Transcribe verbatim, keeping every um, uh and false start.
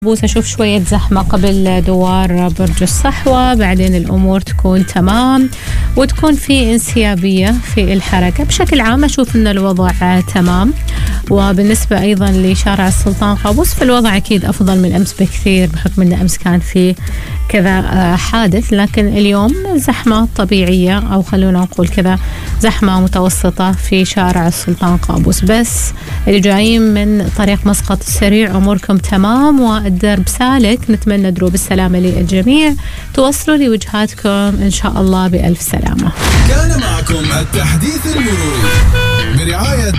بوس أشوف شوية زحمة قبل دوار برج الصحوة، بعدين الأمور تكون تمام وتكون في انسيابية في الحركة. بشكل عام أشوف أن الوضع تمام. وبالنسبة أيضا لشارع السلطان قابوس فالوضع أكيد أفضل من أمس بكثير، بحكم أن أمس كان في كذا حادث، لكن اليوم زحمة طبيعية أو خلونا نقول كذا زحمة متوسطة في شارع السلطان قابوس. بس اللي جايين من طريق مسقط السريع أموركم تمام والدرب سالك، نتمنى دروب السلامة للجميع، توصلوا لوجهاتكم إن شاء الله بألف سلامة. كان معكم التحديث المروري برعاية